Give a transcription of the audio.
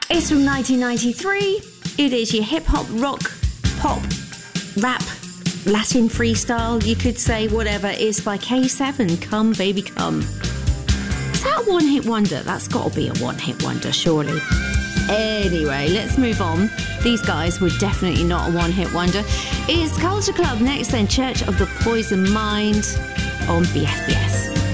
It's from 1993. It is your hip-hop, rock, pop, rap, Latin freestyle, you could say, whatever. It's by K7, Come Baby Come. Is that a one-hit wonder? That's got to be a one-hit wonder, surely. Anyway, let's move on. These guys were definitely not a one-hit wonder. It's Culture Club next, then Church of the Poison Mind on BFBS.